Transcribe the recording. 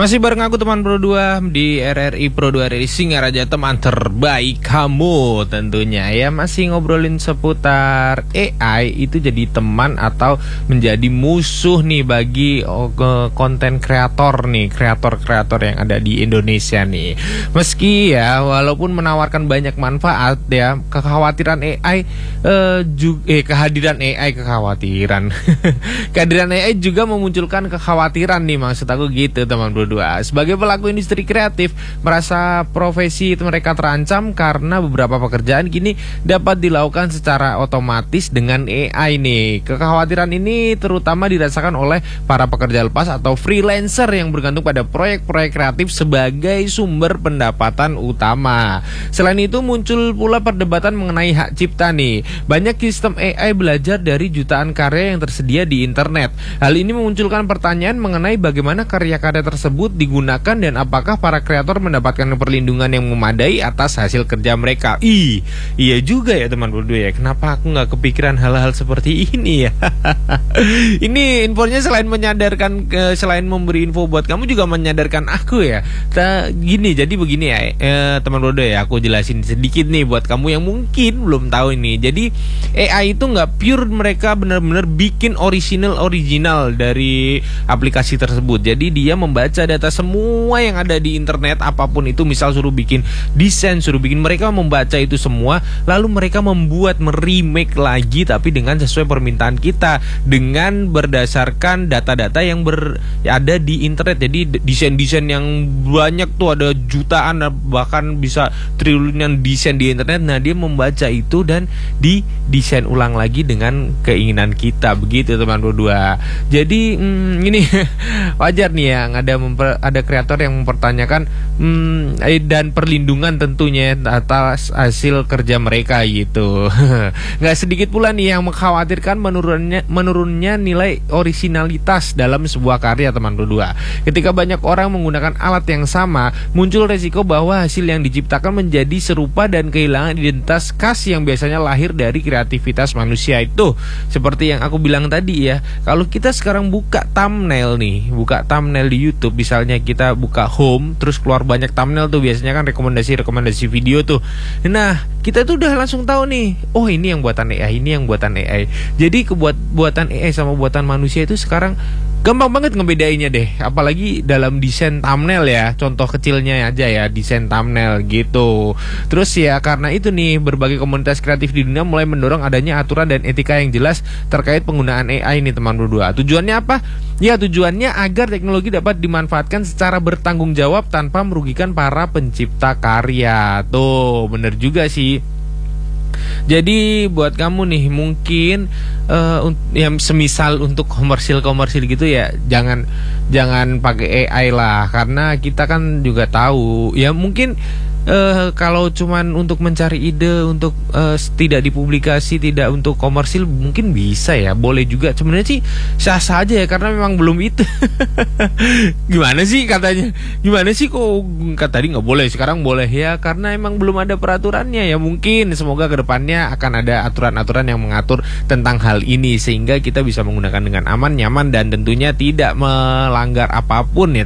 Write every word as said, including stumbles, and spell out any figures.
Masih bareng aku teman Pro dua di R R I Pro dua R R I Singaraja, teman terbaik kamu tentunya ya. Masih ngobrolin seputar A I itu jadi teman atau menjadi musuh nih bagi oh, konten kreator nih, kreator-kreator yang ada di Indonesia nih. Meski ya walaupun menawarkan banyak manfaat ya, kekhawatiran A I eh, juga, eh kehadiran A I kekhawatiran kehadiran A I juga memunculkan kekhawatiran nih, maksud aku gitu teman Pro dua. Sebagai pelaku industri kreatif merasa profesi mereka terancam karena beberapa pekerjaan kini dapat dilakukan secara otomatis dengan A I nih. Kekhawatiran ini terutama dirasakan oleh para pekerja lepas atau freelancer yang bergantung pada proyek-proyek kreatif sebagai sumber pendapatan utama. Selain itu muncul pula perdebatan mengenai hak cipta nih. Banyak sistem A I belajar dari jutaan karya yang tersedia di internet. Hal ini memunculkan pertanyaan mengenai bagaimana karya-karya tersebut digunakan dan apakah para kreator mendapatkan perlindungan yang memadai atas hasil kerja mereka. Ih, iya juga ya teman berdua ya. Kenapa aku nggak kepikiran hal-hal seperti ini ya? Ini infonya selain menyadarkan, selain memberi info buat kamu juga menyadarkan aku ya. Ta, gini, jadi begini ya eh, teman berdua ya. Aku jelasin sedikit nih buat kamu yang mungkin belum tahu ini. Jadi A I itu nggak pure, mereka benar-benar bikin original original dari aplikasi tersebut. Jadi dia membaca data semua yang ada di internet, apapun itu, misal suruh bikin desain, suruh bikin, mereka membaca itu semua, lalu mereka membuat meremake lagi tapi dengan sesuai permintaan kita, dengan berdasarkan data-data yang ber, ya, ada di internet. Jadi desain-desain yang banyak tuh, ada jutaan bahkan bisa triliunan desain di internet. Nah dia membaca itu dan didesain ulang lagi dengan keinginan kita, begitu teman berdua. Jadi hmm, ini wajar nih yang ada memper, ada kreator yang mempertanyakan hmm, dan perlindungan tentunya atas hasil kerja mereka gitu. Nggak sedikit pula nih yang mengkhawatirkan menurunnya menurunnya nilai originalitas dalam sebuah karya teman berdua. Ketika banyak orang menggunakan alat yang sama, muncul resiko bahwa hasil yang diciptakan menjadi serupa dan kehilangan identitas khas yang biasanya lahir dari kreativitas manusia itu. Seperti yang aku bilang tadi ya, kalau kita sekarang buka thumbnail nih, buka thumbnail di YouTube, misalnya kita buka home terus keluar banyak thumbnail tuh, biasanya kan rekomendasi-rekomendasi video tuh. Nah, kita tuh udah langsung tahu nih, oh ini yang buatan A I, ini yang buatan A I. Jadi kebuat buatan A I sama buatan manusia itu sekarang gampang banget ngebedainnya deh. Apalagi dalam desain thumbnail ya, contoh kecilnya aja ya, desain thumbnail gitu. Terus ya karena itu nih, berbagai komunitas kreatif di dunia mulai mendorong adanya aturan dan etika yang jelas terkait penggunaan A I nih teman berdua. Tujuannya apa? Ya tujuannya agar teknologi dapat dimanfaatkan secara bertanggung jawab tanpa merugikan para pencipta karya. Tuh bener juga sih. Jadi buat kamu nih mungkin uh, yang semisal untuk komersil-komersil gitu ya, jangan jangan pakai A I lah, karena kita kan juga tahu ya mungkin Uh, kalau cuman untuk mencari ide, untuk uh, tidak dipublikasi, tidak untuk komersil, mungkin bisa ya, boleh juga. Sebenarnya sih sah-sah aja ya, karena memang belum itu. Gimana sih katanya? Gimana sih kok kata tadi nggak boleh, sekarang boleh ya? Karena emang belum ada peraturannya ya. Mungkin semoga kedepannya akan ada aturan-aturan yang mengatur tentang hal ini sehingga kita bisa menggunakan dengan aman, nyaman dan tentunya tidak melanggar apapun ya.